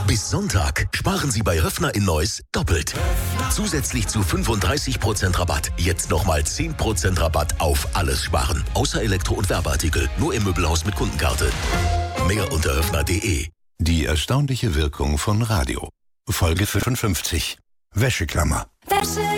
Bis Sonntag sparen Sie bei Höffner in Neuss doppelt. Zusätzlich zu 35% Rabatt. Jetzt nochmal 10% Rabatt auf alles sparen. Außer Elektro- und Werbeartikel. Nur im Möbelhaus mit Kundenkarte. Mehr unter höffner.de. Die erstaunliche Wirkung von Radio. Folge 55. Wäscheklammer.